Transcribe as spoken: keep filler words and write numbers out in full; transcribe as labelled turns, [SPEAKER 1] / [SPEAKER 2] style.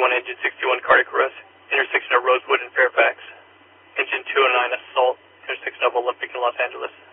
[SPEAKER 1] one, engine sixty-one, cardiac arrest, intersection of Rosewood and Fairfax. Engine two oh nine, assault, intersection of Olympic in Los Angeles.